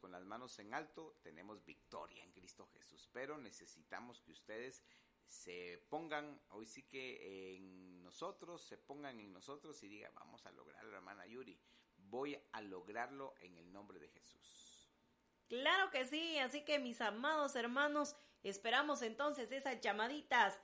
con las manos en alto, tenemos victoria en Cristo Jesús. Pero necesitamos que ustedes se pongan, hoy sí que se pongan en nosotros y digan, vamos a lograrlo, hermana Yuri. Voy a lograrlo en el nombre de Jesús. Claro que sí, así que mis amados hermanos, esperamos entonces esas llamaditas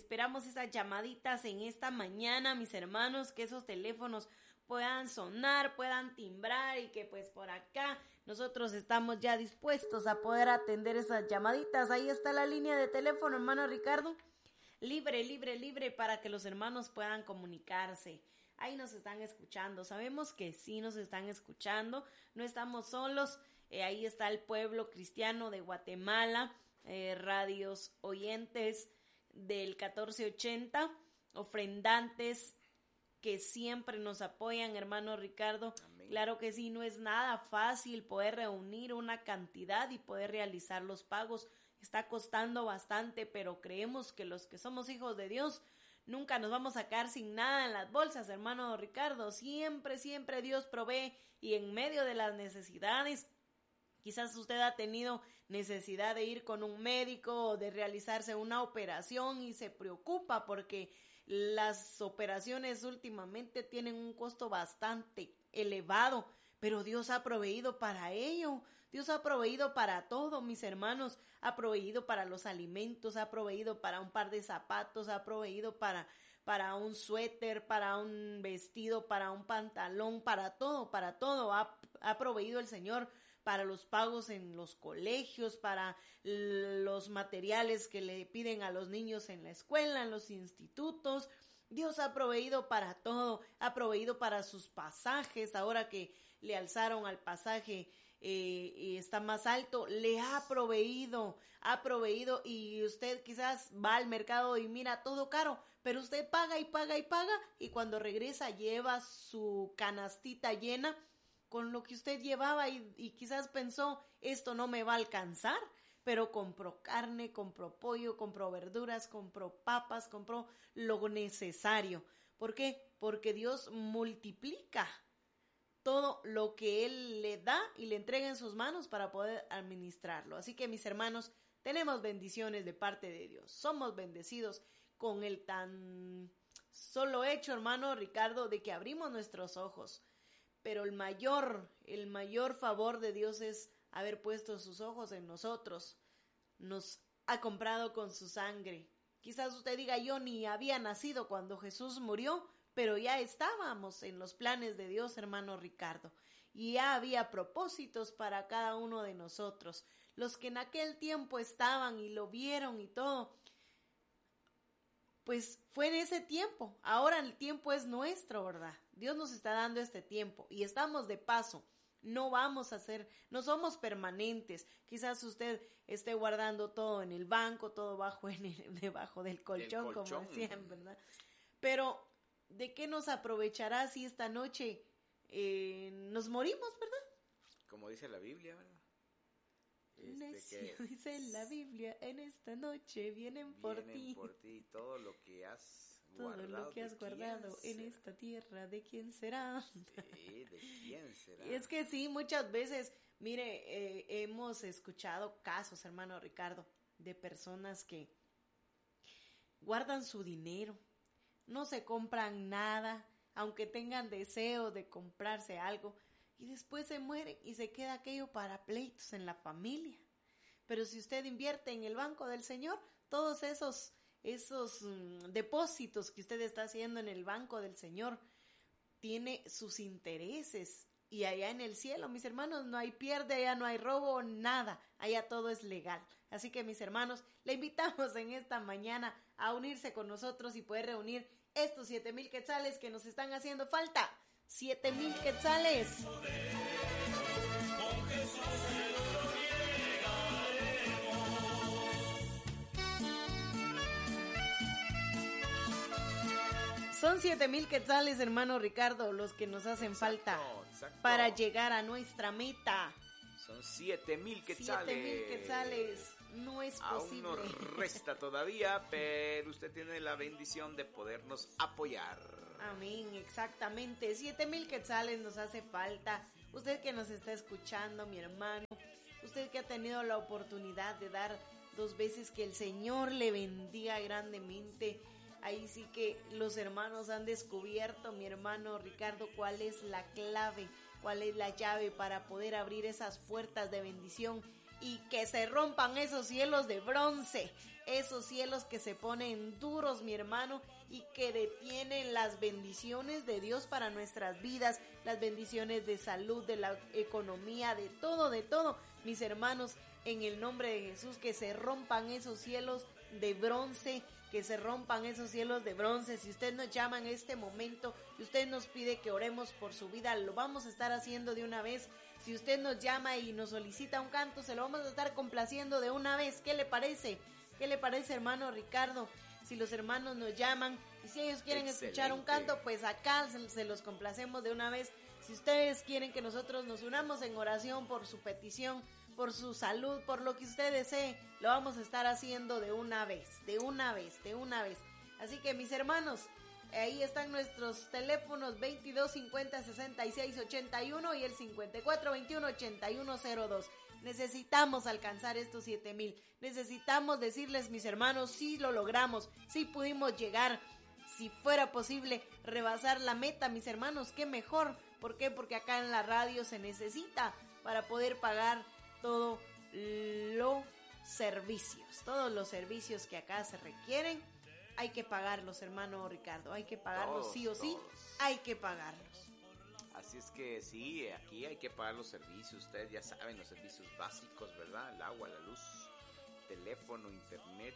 en esta mañana, mis hermanos, que esos teléfonos puedan sonar, puedan timbrar y que pues por acá nosotros estamos ya dispuestos a poder atender esas llamaditas. Ahí está la línea de teléfono, hermano Ricardo, libre para que los hermanos puedan comunicarse. Ahí nos están escuchando, sabemos que sí nos están escuchando, no estamos solos. Ahí está el pueblo cristiano de Guatemala, radios oyentes del 1480, ofrendantes que siempre nos apoyan, hermano Ricardo. Amén. Claro que sí, no es nada fácil poder reunir una cantidad y poder realizar los pagos. Está costando bastante, pero creemos que los que somos hijos de Dios nunca nos vamos a quedar sin nada en las bolsas, hermano Ricardo. Siempre Dios provee, y en medio de las necesidades, quizás usted ha tenido necesidad de ir con un médico o de realizarse una operación y se preocupa porque las operaciones últimamente tienen un costo bastante elevado, pero Dios ha proveído para ello. Dios ha proveído para todo, mis hermanos. Ha proveído para los alimentos, ha proveído para un par de zapatos, ha proveído para un suéter, para un vestido, para un pantalón, para todo. Ha proveído el Señor para los pagos en los colegios, para los materiales que le piden a los niños en la escuela, en los institutos. Dios ha proveído para todo, ha proveído para sus pasajes. Ahora que le alzaron al pasaje y está más alto, le ha proveído, y usted quizás va al mercado y mira todo caro, pero usted paga y cuando regresa lleva su canastita llena con lo que usted llevaba y quizás pensó, esto no me va a alcanzar, pero compró carne, compró pollo, compró verduras, compró papas, compró lo necesario. ¿Por qué? Porque Dios multiplica todo lo que Él le da y le entrega en sus manos para poder administrarlo. Así que, mis hermanos, tenemos bendiciones de parte de Dios. Somos bendecidos con el tan solo hecho, hermano Ricardo, de que abrimos nuestros ojos. Pero el mayor favor de Dios es haber puesto sus ojos en nosotros. Nos ha comprado con su sangre. Quizás usted diga, yo ni había nacido cuando Jesús murió, pero ya estábamos en los planes de Dios, hermano Ricardo. Y ya había propósitos para cada uno de nosotros. Los que en aquel tiempo estaban y lo vieron y todo, pues fue en ese tiempo. Ahora el tiempo es nuestro, ¿verdad? Dios nos está dando este tiempo y estamos de paso. No somos permanentes. Quizás usted esté guardando todo en el banco, todo debajo del colchón, como decían, ¿verdad? Pero, ¿de qué nos aprovechará si esta noche nos morimos, verdad? Como dice la Biblia, ¿verdad? Dice la Biblia, en esta noche vienen por ti. Todo lo que has guardado en esta tierra, ¿de quién será? Sí, ¿de quién será? Y es que sí, muchas veces, mire, hemos escuchado casos, hermano Ricardo, de personas que guardan su dinero, no se compran nada, aunque tengan deseo de comprarse algo, y después se mueren y se queda aquello para pleitos en la familia. Pero si usted invierte en el banco del Señor, todos esos depósitos que usted está haciendo en el banco del Señor, tiene sus intereses. Y allá en el cielo, mis hermanos, no hay pierde, allá no hay robo, nada. Allá todo es legal. Así que, mis hermanos, le invitamos en esta mañana a unirse con nosotros y poder reunir estos 7,000 quetzales que nos están haciendo falta. 7,000 quetzales. Son 7,000 quetzales, hermano Ricardo, los que nos hacen falta para llegar a nuestra meta. Son 7,000 quetzales. 7,000 quetzales. No es posible. Aún nos resta todavía, pero usted tiene la bendición de podernos apoyar. Amén, exactamente. 7,000 quetzales nos hace falta. usted que nos está escuchando, mi hermano, usted que ha tenido la oportunidad de dar 2 veces, que el Señor le bendiga grandemente. Ahí sí que los hermanos han descubierto, mi hermano Ricardo, cuál es la clave, cuál es la llave para poder abrir esas puertas de bendición y que se rompan esos cielos de bronce, esos cielos que se ponen duros, mi hermano, y que detienen las bendiciones de Dios para nuestras vidas, las bendiciones de salud, de la economía, de todo, mis hermanos, en el nombre de Jesús, que se rompan esos cielos de bronce, que se rompan esos cielos de bronce. Si usted nos llama en este momento y usted nos pide que oremos por su vida, lo vamos a estar haciendo de una vez. Si usted nos llama y nos solicita un canto, se lo vamos a estar complaciendo de una vez. ¿Qué le parece? ¿Qué le parece, hermano Ricardo? Si los hermanos nos llaman y si ellos quieren escuchar un canto, pues acá se los complacemos de una vez. Si ustedes quieren que nosotros nos unamos en oración por su petición, por su salud, por lo que usted desee, lo vamos a estar haciendo de una vez. Así que, mis hermanos, ahí están nuestros teléfonos 22 50 66 81 y el 54 21 81 02. Necesitamos alcanzar estos 7,000. Necesitamos decirles, mis hermanos, sí lo logramos, sí pudimos llegar. Si fuera posible rebasar la meta, mis hermanos, qué mejor. ¿Por qué? Porque acá en la radio se necesita para poder pagar todos los servicios que acá se requieren. Hay que pagarlos, hermano Ricardo, hay que pagarlos sí o sí, hay que pagarlos. Así es que sí, aquí hay que pagar los servicios, ustedes ya saben, los servicios básicos, ¿verdad? El agua, la luz, teléfono, internet,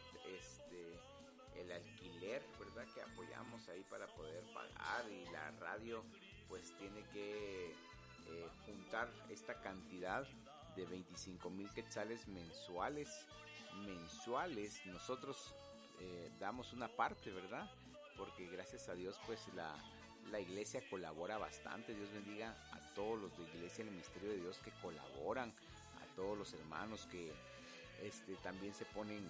el alquiler, ¿verdad? Que apoyamos ahí para poder pagar, y la radio pues tiene que juntar esta cantidad de 25,000 quetzales mensuales. Nosotros damos una parte, ¿verdad? Porque gracias a Dios pues la iglesia colabora bastante. Dios bendiga a todos los de iglesia en el ministerio de Dios que colaboran, a todos los hermanos que también se ponen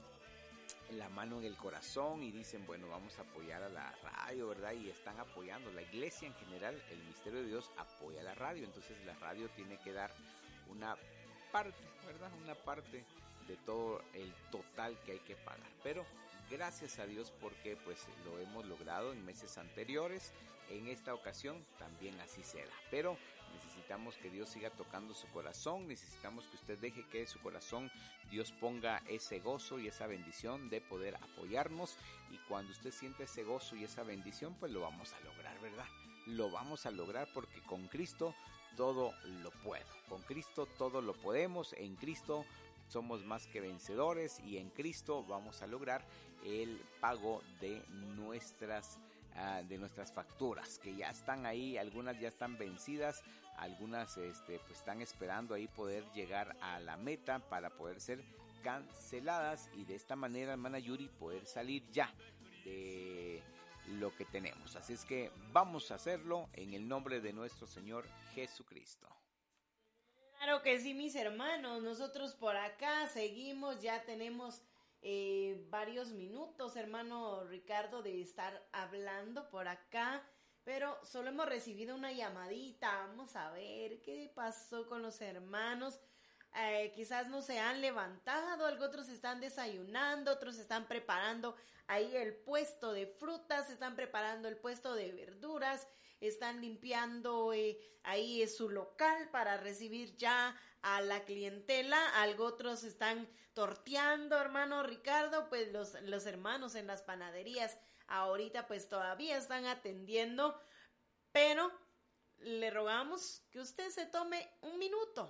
la mano en el corazón y dicen, bueno, vamos a apoyar a la radio, ¿verdad? Y están apoyando. La iglesia en general, el ministerio de Dios apoya a la radio, entonces la radio tiene que dar una parte, ¿verdad? Una parte de todo el total que hay que pagar. Pero gracias a Dios porque pues lo hemos logrado en meses anteriores. En esta ocasión también así será. Pero necesitamos que Dios siga tocando su corazón. Necesitamos que usted deje que su corazón Dios ponga ese gozo y esa bendición de poder apoyarnos. Y cuando usted siente ese gozo y esa bendición, pues lo vamos a lograr, ¿verdad? Lo vamos a lograr porque con Cristo todo lo puedo. Con Cristo todo lo podemos. En Cristo somos más que vencedores y en Cristo vamos a lograr el pago de nuestras facturas que ya están ahí. Algunas ya están vencidas, algunas pues están esperando ahí poder llegar a la meta para poder ser canceladas y de esta manera, hermana Yuri, poder salir ya de lo que tenemos. Así es que vamos a hacerlo en el nombre de nuestro Señor Jesucristo. Claro que sí, mis hermanos, nosotros por acá seguimos, ya tenemos varios minutos, hermano Ricardo, de estar hablando por acá, pero solo hemos recibido una llamadita. Vamos a ver qué pasó con los hermanos. Quizás no se han levantado, otros están desayunando, otros están preparando ahí el puesto de frutas, están preparando el puesto de verduras, están limpiando ahí su local para recibir ya a la clientela. Otros están torteando, hermano Ricardo, pues los hermanos en las panaderías ahorita pues todavía están atendiendo, pero le rogamos que usted se tome un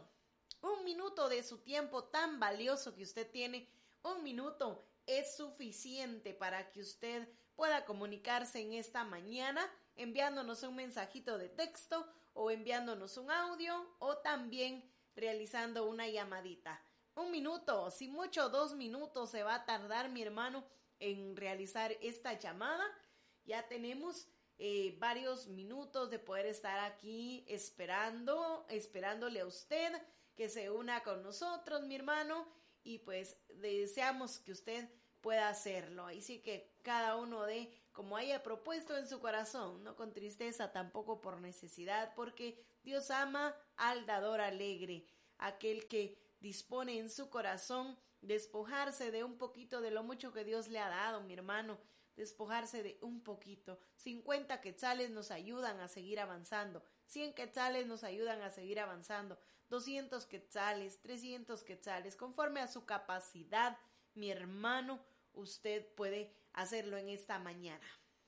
minuto de su tiempo tan valioso que usted tiene. Un minuto es suficiente para que usted pueda comunicarse en esta mañana, enviándonos un mensajito de texto o enviándonos un audio o también realizando una llamadita. Un minuto, si mucho 2 minutos se va a tardar, mi hermano, en realizar esta llamada. Ya tenemos varios minutos de poder estar aquí esperándole a usted que se una con nosotros, mi hermano, y pues deseamos que usted pueda hacerlo. Así que cada uno de como haya propuesto en su corazón, no con tristeza, tampoco por necesidad, porque Dios ama al dador alegre, aquel que dispone en su corazón despojarse de un poquito de lo mucho que Dios le ha dado, mi hermano, despojarse de un poquito. 50 quetzales nos ayudan a seguir avanzando, 100 quetzales nos ayudan a seguir avanzando, 200 quetzales, 300 quetzales, conforme a su capacidad, mi hermano, usted puede hacerlo en esta mañana.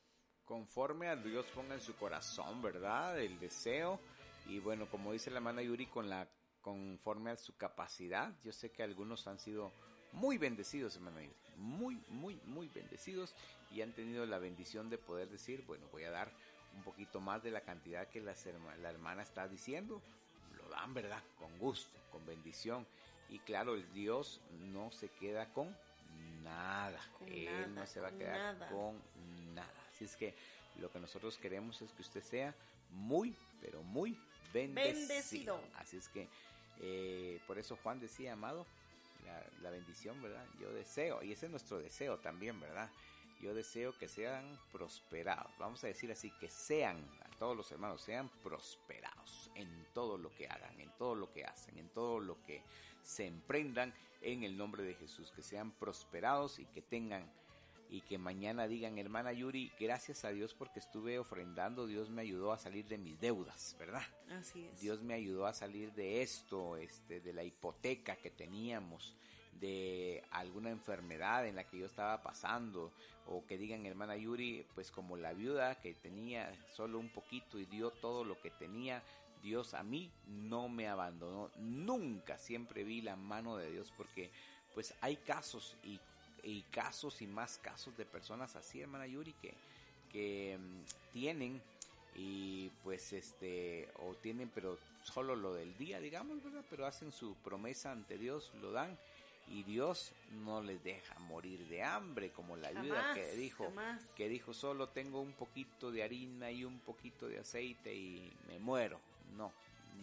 Conforme a Dios ponga en su corazón, ¿verdad? El deseo. Y bueno, como dice la hermana Yuri, conforme a su capacidad. Yo sé que algunos han sido muy bendecidos, hermana Yuri. Muy bendecidos. Y han tenido la bendición de poder decir, bueno, voy a dar un poquito más de la cantidad que la hermana está diciendo. Lo dan, ¿verdad? Con gusto, con bendición. Y claro, el Dios no se queda con nada. Él no se va a quedar con nada. Así es que lo que nosotros queremos es que usted sea muy, pero muy bendecido. Así es que por eso Juan decía, amado, la bendición, ¿verdad? Yo deseo, y ese es nuestro deseo también, ¿verdad? Yo deseo que sean prosperados. Vamos a decir así, que sean, a todos los hermanos, sean prosperados en todo lo que hagan, en todo lo que hacen, en todo lo que se emprendan en el nombre de Jesús. Que sean prosperados y que tengan, y que mañana digan, hermana Yuri, gracias a Dios porque estuve ofrendando, Dios me ayudó a salir de mis deudas, ¿verdad? Así es. Dios me ayudó a salir de esto, de la hipoteca que teníamos, de alguna enfermedad en la que yo estaba pasando, o que digan, hermana Yuri, pues como la viuda que tenía solo un poquito y dio todo lo que tenía, Dios a mí no me abandonó, nunca, siempre vi la mano de Dios, porque pues hay casos y casos y más casos de personas así, hermana Yuri, que tienen y pues o tienen pero solo lo del día, digamos, ¿verdad? Pero hacen su promesa ante Dios, lo dan y Dios no les deja morir de hambre, como la viuda que dijo solo tengo un poquito de harina y un poquito de aceite y me muero. No,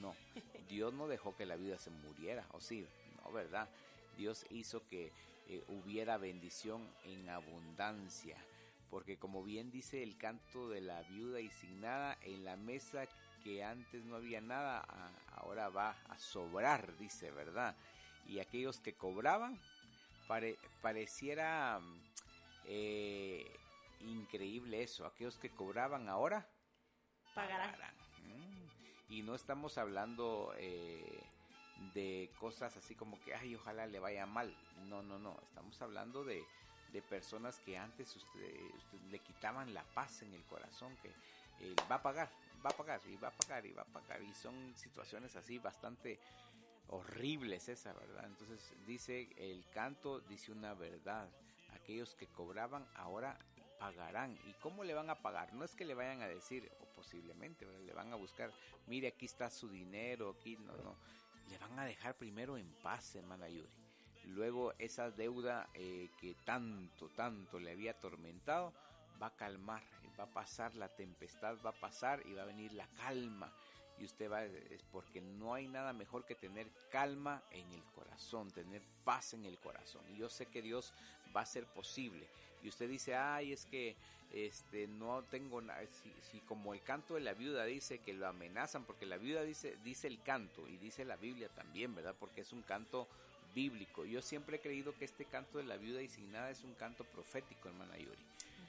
Dios no dejó que la viuda se muriera, o sí, no, ¿verdad? Dios hizo que hubiera bendición en abundancia, porque como bien dice el canto de la viuda y sin nada, en la mesa que antes no había nada, ahora va a sobrar, dice, ¿verdad? Y aquellos que cobraban, pareciera increíble eso, aquellos que cobraban ahora pagarán. Y no estamos hablando de cosas así como que, ay, ojalá le vaya mal. No, estamos hablando de personas que antes usted le quitaban la paz en el corazón, que va a pagar, y son situaciones así bastante horribles esa, ¿verdad? Entonces dice el canto, dice una verdad, aquellos que cobraban ahora pagarán. ¿Y cómo le van a pagar? No es que le vayan a decir, o posiblemente, ¿verdad? Le van a buscar, mire, aquí está su dinero, aquí, no, le van a dejar primero en paz, hermana Yuri. Luego esa deuda que tanto le había atormentado, va a calmar, va a pasar la tempestad, va a pasar y va a venir la calma. Y usted es porque no hay nada mejor que tener calma en el corazón, tener paz en el corazón. Y yo sé que Dios va a ser posible. Y usted dice, ay, es que no tengo nada. Si como el canto de la viuda dice que lo amenazan, porque la viuda dice el canto y dice la Biblia también, ¿verdad? Porque es un canto bíblico. Yo siempre he creído que este canto de la viuda y sin nada es un canto profético, hermana Yuri.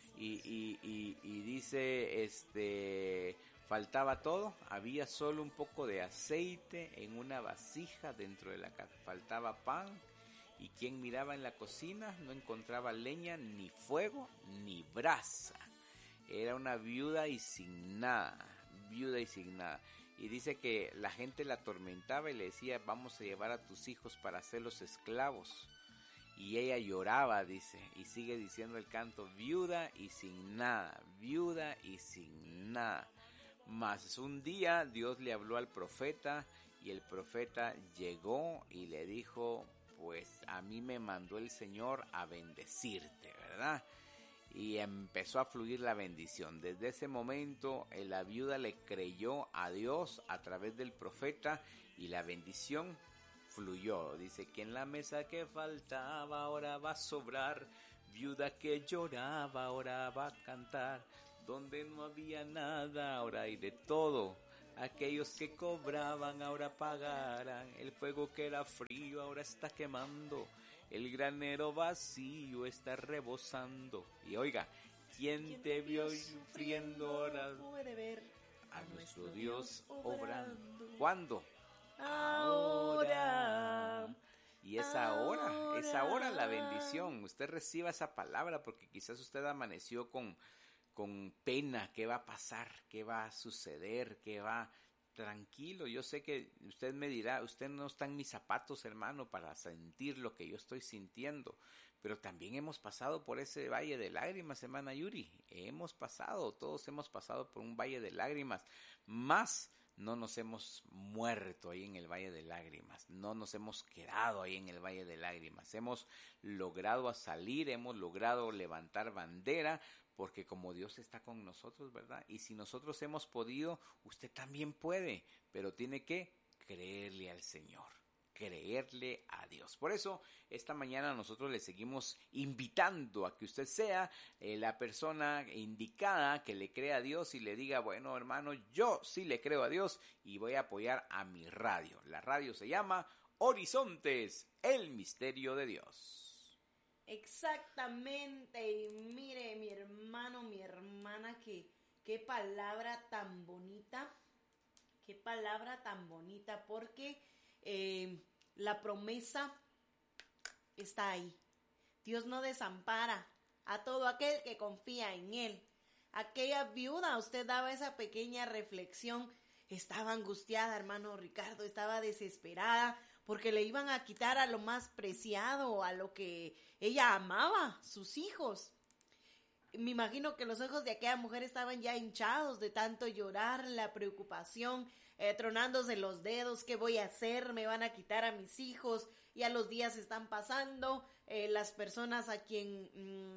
Y dice, faltaba todo, había solo un poco de aceite en una vasija dentro de la casa, faltaba pan, y quien miraba en la cocina no encontraba leña, ni fuego, ni brasa. Era una viuda y sin nada. Y dice que la gente la atormentaba y le decía, vamos a llevar a tus hijos para hacerlos esclavos. Y ella lloraba, dice, y sigue diciendo el canto, viuda y sin nada. Mas un día Dios le habló al profeta y el profeta llegó y le dijo, pues a mí me mandó el Señor a bendecirte, ¿verdad? Y empezó a fluir la bendición. Desde ese momento la viuda le creyó a Dios a través del profeta y la bendición fluyó. Dice que en la mesa que faltaba ahora va a sobrar. Viuda que lloraba, ahora va a cantar. Donde no había nada, ahora hay de todo. Aquellos que cobraban, ahora pagarán. El fuego que era frío, ahora está quemando. El granero vacío está rebosando. Y oiga, ¿quién te vio sufriendo ahora? Puede ver A nuestro Dios obrando. ¿Cuándo? Ahora. Y es ahora la bendición. Usted reciba esa palabra porque quizás usted amaneció con pena. ¿Qué va a pasar? ¿Qué va a suceder? ¿Qué va? Tranquilo, yo sé que usted me dirá, usted no está en mis zapatos, hermano, para sentir lo que yo estoy sintiendo. Pero también hemos pasado por ese valle de lágrimas, hermana Yuri. Todos hemos pasado por un valle de lágrimas. Más no nos hemos muerto ahí en el valle de lágrimas, no nos hemos quedado ahí en el valle de lágrimas, hemos logrado salir, hemos logrado levantar bandera, porque como Dios está con nosotros, ¿verdad? Y si nosotros hemos podido, usted también puede, pero tiene que creerle al Señor, creerle a Dios. Por eso, esta mañana nosotros le seguimos invitando a que usted sea la persona indicada que le crea a Dios y le diga, bueno, hermano, yo sí le creo a Dios y voy a apoyar a mi radio. La radio se llama Horizontes, el misterio de Dios. Exactamente, y mire, mi hermano, mi hermana, qué palabra tan bonita, porque la promesa está ahí. Dios no desampara a todo aquel que confía en Él. Aquella viuda, usted daba esa pequeña reflexión, estaba angustiada, hermano Ricardo, estaba desesperada, porque le iban a quitar a lo más preciado, a lo que ella amaba, sus hijos. Me imagino que los ojos de aquella mujer estaban ya hinchados de tanto llorar, la preocupación, tronándose los dedos, ¿qué voy a hacer? Me van a quitar a mis hijos, ya los días están pasando, las personas a quien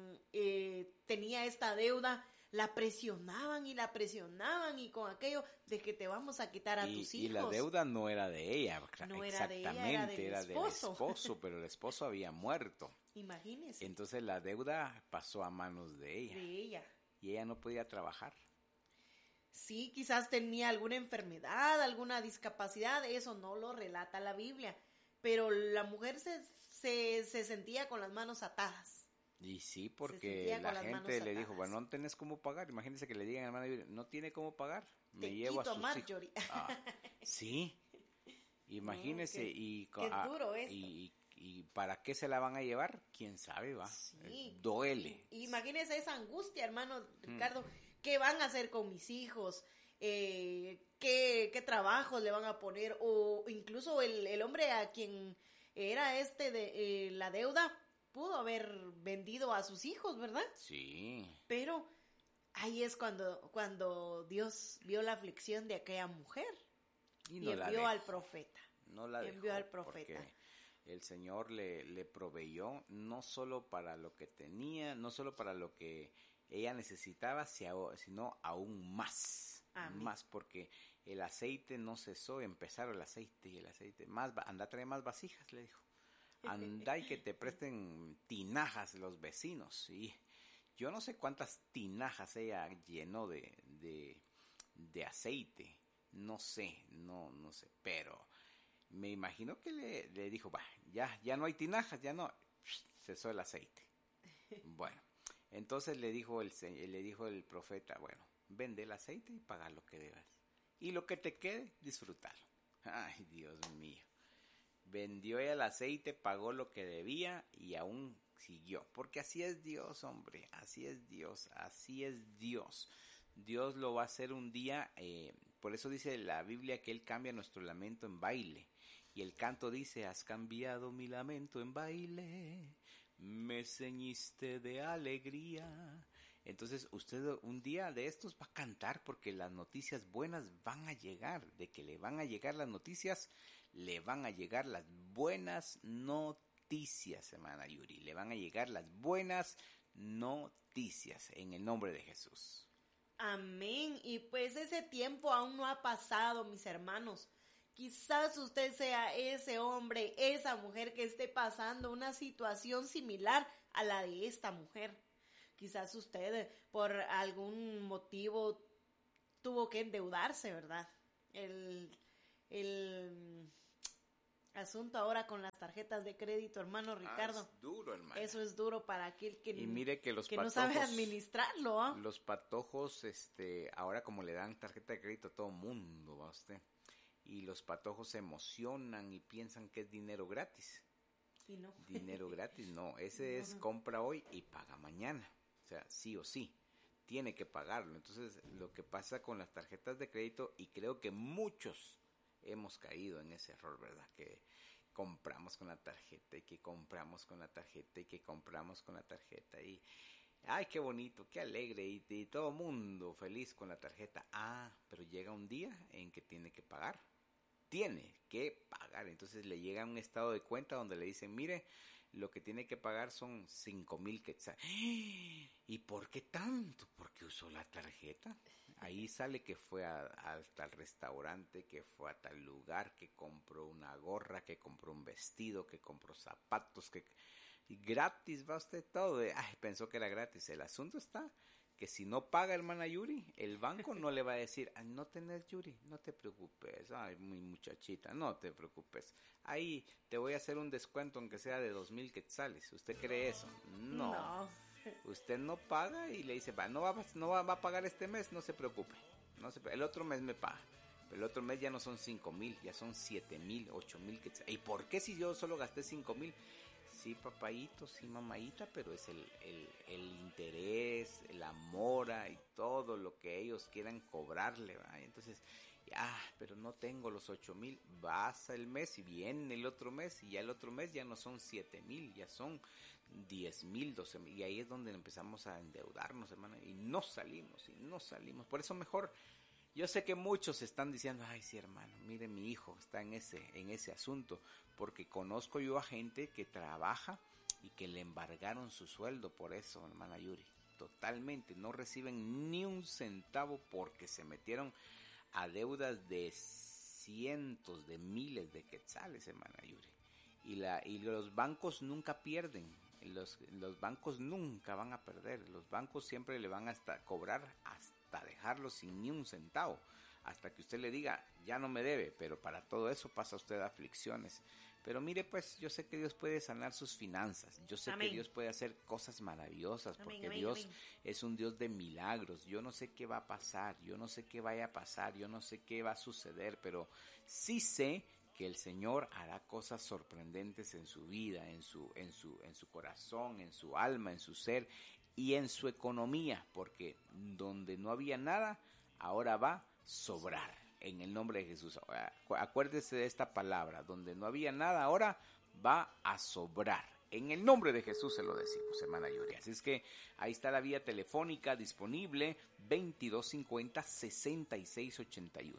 tenía esta deuda la presionaban y con aquello de que te vamos a quitar a tus hijos. Y la deuda no era de ella, no exactamente, era del esposo, pero el esposo había muerto. Imagínese. Entonces la deuda pasó a manos de ella. De ella. Y ella no podía trabajar. Sí, quizás tenía alguna enfermedad, alguna discapacidad, eso no lo relata la Biblia, pero la mujer se sentía con las manos atadas. Y sí, porque la gente le dijo, bueno, no tenés cómo pagar. Imagínense que le digan, hermana, no tiene cómo pagar. Me llevo a sus Marjorie. Sí, imagínese. Qué duro esto. Y ¿para qué se la van a llevar? ¿Quién sabe, va? Sí. Duele. Imagínese esa angustia, hermano Ricardo. ¿Qué van a hacer con mis hijos? ¿Qué trabajos le van a poner? O incluso el hombre a quien era de la deuda pudo haber vendido a sus hijos, ¿verdad? Sí. Pero ahí es cuando Dios vio la aflicción de aquella mujer y envió al profeta. No la envió dejó al profeta. Porque el Señor le proveyó no solo para lo que tenía, no solo para lo que ella necesitaba, sino aún más. Amén. Más, porque el aceite no cesó, empezaron el aceite, anda a traer más vasijas, le dijo. Anda y que te presten tinajas los vecinos. Y yo no sé cuántas tinajas ella llenó de aceite. No sé, pero me imagino que le dijo, ya no hay tinajas, ya no, cesó el aceite. Bueno, entonces le dijo el profeta, bueno, vende el aceite y paga lo que debas. Y lo que te quede, disfrútalo. Ay, Dios mío. Vendió el aceite, pagó lo que debía y aún siguió. Porque así es Dios, hombre. Así es Dios. Dios lo va a hacer un día. Por eso dice la Biblia que Él cambia nuestro lamento en baile. Y el canto dice, has cambiado mi lamento en baile. Me ceñiste de alegría. Entonces usted un día de estos va a cantar porque las noticias buenas van a llegar. De que le van a llegar las noticias, le van a llegar las buenas noticias, hermana Yuri. Le van a llegar las buenas noticias en el nombre de Jesús. Amén. Y pues ese tiempo aún no ha pasado, mis hermanos. Quizás usted sea ese hombre, esa mujer que esté pasando una situación similar a la de esta mujer. Quizás usted por algún motivo tuvo que endeudarse, ¿verdad? El asunto ahora con las tarjetas de crédito, hermano Ricardo. Es duro, hermano. Eso es duro para aquel que, y mire que los que patojos, no sabe administrarlo, ¿eh? Los patojos, ahora como le dan tarjeta de crédito a todo mundo, ¿va usted? Y los patojos se emocionan y piensan que es dinero gratis. Y no. Dinero gratis, no. Ese es compra hoy y paga mañana. O sea, sí o sí. Tiene que pagarlo. Entonces, lo que pasa con las tarjetas de crédito, y creo que muchos hemos caído en ese error, ¿verdad? Que compramos con la tarjeta y que compramos con la tarjeta y que compramos con la tarjeta y ay, qué bonito, qué alegre y todo mundo feliz con la tarjeta. Pero llega un día en que tiene que pagar. Entonces le llega un estado de cuenta donde le dicen, mire, lo que tiene que pagar son 5,000 quetzales. ¿Y por qué tanto? Porque usó la tarjeta. Ahí sale que fue a tal restaurante, que fue a tal lugar, que compró una gorra, que compró un vestido, que compró zapatos, y gratis va usted todo. Pensó que era gratis. El asunto está que si no paga, hermana Yuri, el banco no le va a decir, no tenés, Yuri, no te preocupes, ay, mi muchachita, no te preocupes, ahí te voy a hacer un descuento aunque sea de 2,000 quetzales. ¿Usted cree eso? No. Usted no paga y le dice, no va a pagar este mes, no se preocupe, el otro mes me paga. Pero el otro mes ya no son 5,000, ya son 7,000, 8,000 quetzales. ¿Y por qué si yo solo gasté 5,000? Sí, papayito, sí, mamayita, pero es el interés, la mora y todo lo que ellos quieran cobrarle, ¿va? Entonces, pero no tengo los 8,000, vas el mes y viene el otro mes y ya el otro mes ya no son 7,000, ya son 10,000, 12,000 y ahí es donde empezamos a endeudarnos, hermano, y no salimos. Por eso mejor. Yo sé que muchos están diciendo, ay sí, hermano, mire, mi hijo está en ese asunto, porque conozco yo a gente que trabaja y que le embargaron su sueldo por eso, hermana Yuri, totalmente, no reciben ni un centavo porque se metieron a deudas de cientos de miles de quetzales, hermana Yuri, y los bancos nunca pierden. Los bancos nunca van a perder, los bancos siempre le van a cobrar hasta dejarlo sin ni un centavo, hasta que usted le diga, ya no me debe, pero para todo eso pasa usted aflicciones. Pero mire, pues, yo sé que Dios puede sanar sus finanzas, yo sé que Dios puede hacer cosas maravillosas, porque Dios es un Dios de milagros. Yo no sé qué va a pasar, yo no sé qué vaya a pasar, yo no sé qué va a suceder, pero sí sé que el Señor hará cosas sorprendentes en su vida, en su corazón, en su alma, en su ser y en su economía, porque donde no había nada, ahora va a sobrar, en el nombre de Jesús. Acuérdese de esta palabra, donde no había nada, ahora va a sobrar. En el nombre de Jesús se lo decimos, hermana Yuri. Así es que ahí está la vía telefónica disponible, 2250-6681.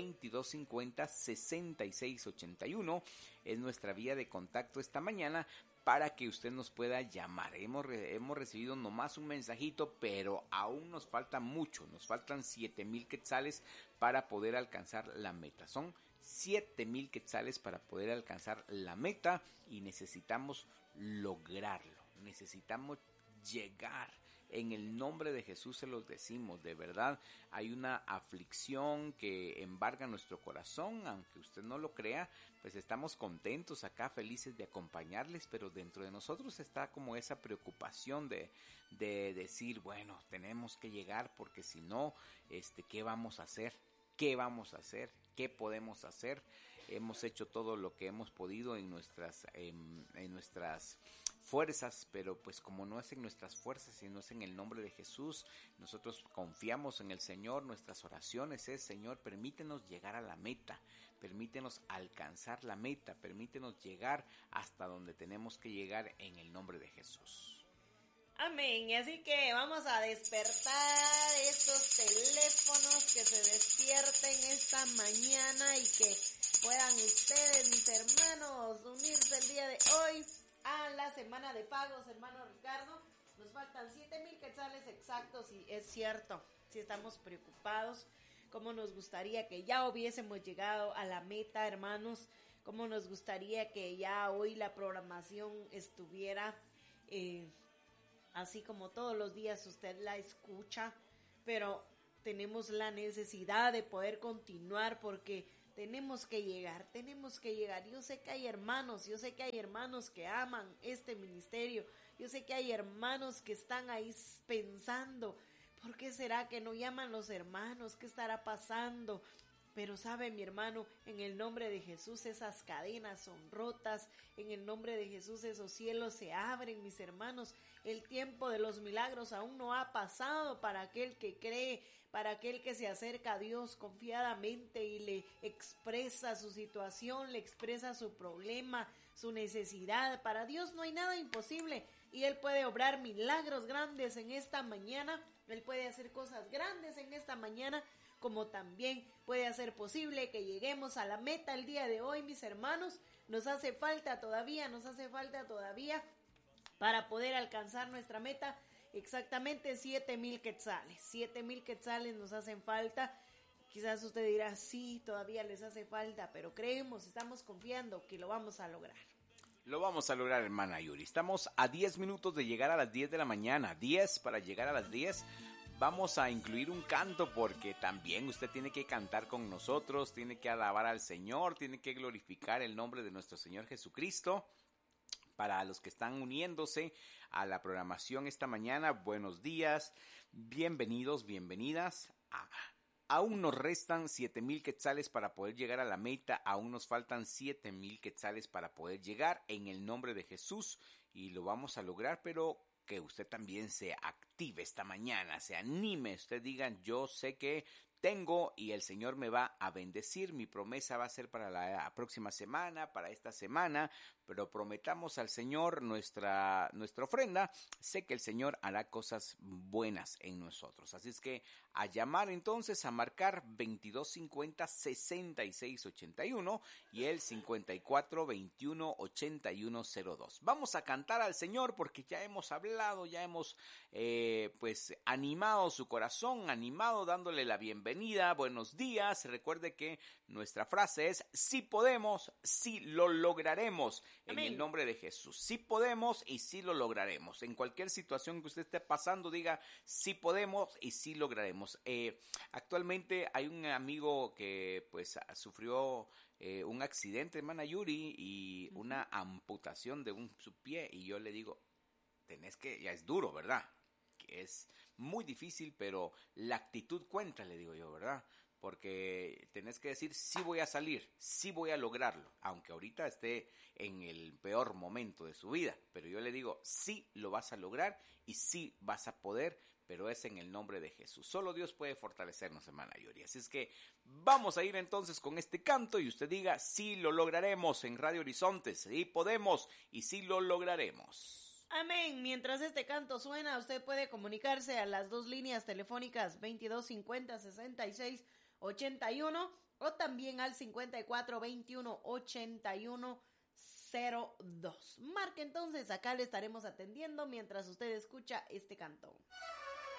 2250-6681 es nuestra vía de contacto esta mañana para que usted nos pueda llamar. Hemos recibido nomás un mensajito, pero aún nos falta mucho. Nos faltan 7,000 quetzales para poder alcanzar la meta. Son 7,000 quetzales para poder alcanzar la meta y necesitamos lograrlo, necesitamos llegar. En el nombre de Jesús se los decimos, de verdad hay una aflicción que embarga nuestro corazón, aunque usted no lo crea, pues estamos contentos acá, felices de acompañarles, pero dentro de nosotros está como esa preocupación de decir, bueno, tenemos que llegar porque si no, ¿qué vamos a hacer? ¿Qué vamos a hacer? ¿Qué podemos hacer? Hemos hecho todo lo que hemos podido en nuestras fuerzas, pero pues como no es en nuestras fuerzas, sino es en el nombre de Jesús, nosotros confiamos en el Señor. Nuestras oraciones es, Señor, permítenos llegar a la meta, permítenos alcanzar la meta, permítenos llegar hasta donde tenemos que llegar en el nombre de Jesús. Amén. Y así que vamos a despertar estos teléfonos, que se despierten esta mañana y que puedan ustedes, mis hermanos, unirse el día de hoy a la semana de pagos, hermano Ricardo. Nos faltan 7,000 quetzales exactos y es cierto, si estamos preocupados cómo nos gustaría que ya hubiésemos llegado a la meta, hermanos, cómo nos gustaría que ya hoy la programación estuviera así como todos los días usted la escucha, pero tenemos la necesidad de poder continuar porque tenemos que llegar. Yo sé que hay hermanos que aman este ministerio, yo sé que hay hermanos que están ahí pensando, ¿por qué será que no llaman los hermanos? ¿Qué estará pasando? Pero sabe, mi hermano, en el nombre de Jesús esas cadenas son rotas, en el nombre de Jesús esos cielos se abren, mis hermanos. El tiempo de los milagros aún no ha pasado para aquel que cree, para aquel que se acerca a Dios confiadamente y le expresa su situación, le expresa su problema, su necesidad. Para Dios no hay nada imposible y Él puede obrar milagros grandes en esta mañana, Él puede hacer cosas grandes en esta mañana, como también puede hacer posible que lleguemos a la meta el día de hoy, mis hermanos. Nos hace falta todavía para poder alcanzar nuestra meta, exactamente 7,000 quetzales. 7,000 quetzales nos hacen falta. Quizás usted dirá, sí, todavía les hace falta, pero creemos, estamos confiando que lo vamos a lograr. Lo vamos a lograr, hermana Yuri. Estamos a 10 minutos de llegar a las 10 de la mañana. 10 para llegar a las 10. Vamos a incluir un canto porque también usted tiene que cantar con nosotros, tiene que alabar al Señor, tiene que glorificar el nombre de nuestro Señor Jesucristo. Para los que están uniéndose a la programación esta mañana, buenos días, bienvenidos, bienvenidas. Aún nos restan 7,000 quetzales para poder llegar a la meta, aún nos faltan 7,000 quetzales para poder llegar en el nombre de Jesús y lo vamos a lograr, pero que usted también se active esta mañana, se anime, usted diga, yo sé que tengo y el Señor me va a bendecir, mi promesa va a ser para la próxima semana, para esta semana, pero prometamos al Señor nuestra ofrenda, sé que el Señor hará cosas buenas en nosotros, así es que a llamar entonces, a marcar 2250-6681 y el 5421-8102. Vamos a cantar al Señor porque ya hemos hablado, ya hemos pues animado su corazón, animado dándole la bienvenida, buenos días. Recuerde que nuestra frase es: sí podemos, sí lo lograremos. Amén. En el nombre de Jesús, sí podemos y sí lo lograremos. En cualquier situación que usted esté pasando, diga: sí podemos y sí lograremos. Actualmente hay un amigo que pues sufrió un accidente, hermana Yuri, y una amputación de su pie, y yo le digo, tenés que, ya es duro, ¿verdad? Que es muy difícil, pero la actitud cuenta, le digo yo, ¿verdad? Porque tenés que decir, sí voy a salir, sí voy a lograrlo, aunque ahorita esté en el peor momento de su vida, pero yo le digo, sí lo vas a lograr y sí vas a poder, pero es en el nombre de Jesús. Solo Dios puede fortalecernos, hermana Yuri. Así es que vamos a ir entonces con este canto y usted diga, sí lo lograremos en Radio Horizontes, sí podemos y sí lo lograremos. Amén. Mientras este canto suena, usted puede comunicarse a las dos líneas telefónicas 2250-6681 o también al 5421-8102. Marque entonces, acá le estaremos atendiendo mientras usted escucha este canto.